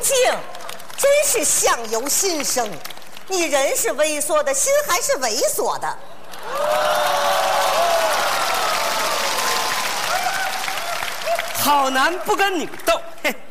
静，真是相由心生。你人是猥琐的，心还是猥琐的。 好男不跟女斗，嘿，